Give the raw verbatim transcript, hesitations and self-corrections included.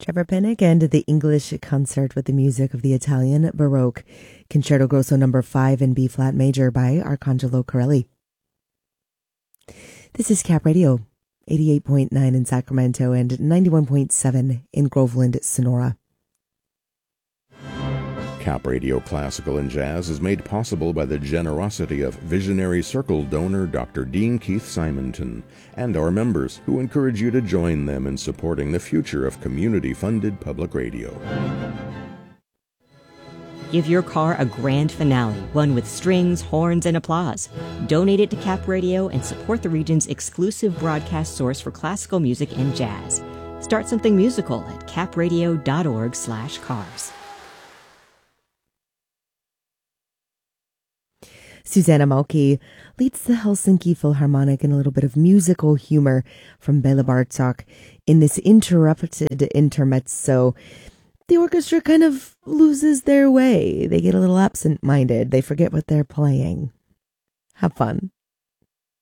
Trevor Pinnock and the English Concert with the music of the Italian Baroque Concerto Grosso number five in B-flat major by Arcangelo Corelli. This is Cap Radio, eighty-eight point nine in Sacramento and ninety-one point seven in Groveland, Sonora. Cap Radio Classical and Jazz is made possible by the generosity of Visionary Circle donor Doctor Dean Keith Simonton and our members, who encourage you to join them in supporting the future of community-funded public radio. Give your car a grand finale, one with strings, horns, and applause. Donate it to Cap Radio and support the region's exclusive broadcast source for classical music and jazz. Start something musical at capradio.org slash cars. Susanna Malki leads the Helsinki Philharmonic in a little bit of musical humor from Bela Bartok in this interrupted intermezzo. The orchestra kind of loses their way. They get a little absent-minded. They forget what they're playing. Have fun.